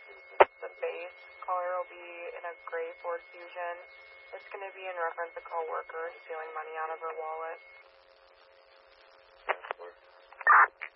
The base color will be in a gray Ford Fusion. It's going to be in reference to a coworker stealing money out of her wallet.